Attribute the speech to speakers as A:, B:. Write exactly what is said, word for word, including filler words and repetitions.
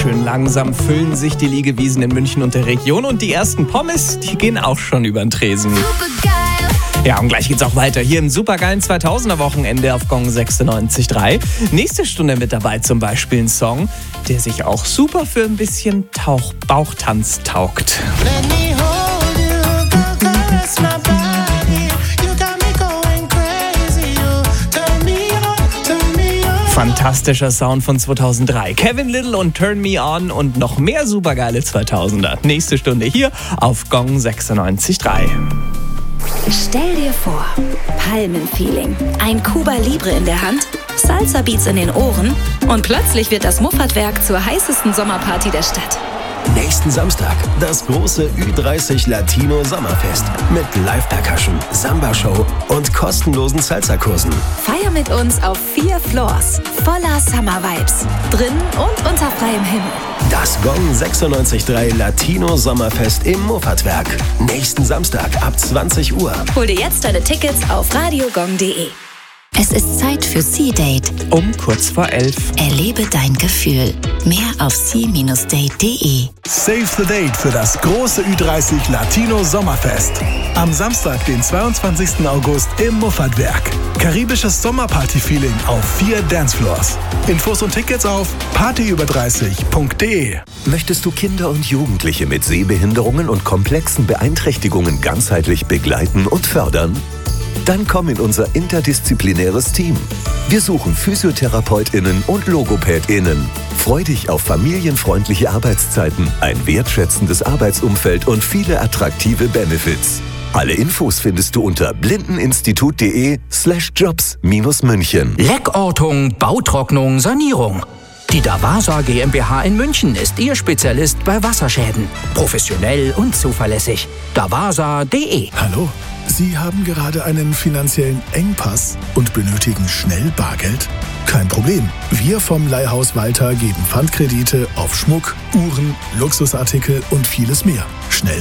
A: schön langsam füllen sich die Liegewiesen in München und der Region und die ersten Pommes, die gehen auch schon über den Tresen.
B: Supergeil.
A: Ja, und gleich geht's auch weiter hier im supergeilen zweitausender Wochenende auf Gong sechsundneunzig Komma drei. Nächste Stunde mit dabei zum Beispiel ein Song, der sich auch super für ein bisschen Tauch- Bauchtanz taugt.
C: Let me hold you, go caress my body. You got me going crazy. You turn me on, turn me on.
A: Fantastischer Sound von zweitausenddrei. Kevin Little und Turn Me On und noch mehr supergeile zweitausender. Nächste Stunde hier auf Gong sechsundneunzig Komma drei.
D: Stell dir vor, Palmenfeeling, ein Cuba Libre in der Hand, Salsa-Beats in den Ohren und plötzlich wird das Muffatwerk zur heißesten Sommerparty der Stadt.
E: Nächsten Samstag das große Ü dreißig Latino Sommerfest mit Live-Percussion, Samba-Show und kostenlosen Salsa-Kursen.
D: Feier mit uns auf vier Floors, voller Summer-Vibes, drinnen und unter freiem Himmel.
E: Das Gong sechsundneunzig Komma drei Latino Sommerfest im Muffatwerk. Nächsten Samstag ab zwanzig Uhr.
D: Hol dir jetzt deine Tickets auf radiogong punkt de.
F: Es ist Zeit für C-Date.
A: Um kurz vor elf.
F: Erlebe dein Gefühl. Mehr auf c Bindestrich date punkt de.
G: Save the Date für das große Ü dreißig Latino Sommerfest. Am Samstag, den zweiundzwanzigsten August im Muffatwerk. Karibisches Sommerparty-Feeling auf vier Dancefloors. Infos und Tickets auf party über dreißig punkt de.
H: Möchtest du Kinder und Jugendliche mit Sehbehinderungen und komplexen Beeinträchtigungen ganzheitlich begleiten und fördern? Dann komm in unser interdisziplinäres Team. Wir suchen PhysiotherapeutInnen und LogopädInnen. Freu dich auf familienfreundliche Arbeitszeiten, ein wertschätzendes Arbeitsumfeld und viele attraktive Benefits. Alle Infos findest du unter blindeninstitut.de slash jobs minus München.
I: Leckortung, Bautrocknung, Sanierung. Die Davasa GmbH in München ist Ihr Spezialist bei Wasserschäden. Professionell und zuverlässig. davasa punkt de.
G: Hallo, Sie haben gerade einen finanziellen Engpass und benötigen schnell Bargeld? Kein Problem. Wir vom Leihhaus Walter geben Pfandkredite auf Schmuck, Uhren, Luxusartikel und vieles mehr. Schnell